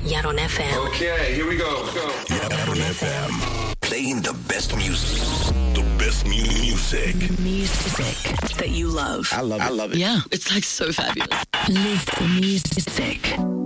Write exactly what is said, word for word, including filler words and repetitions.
Yaron F M. Okay, here we go. Let's go. Yaron F M. Playing the best music. The best mu- music. Music that you love. I love it. I love it. Yeah, it's like so fabulous. Live the music.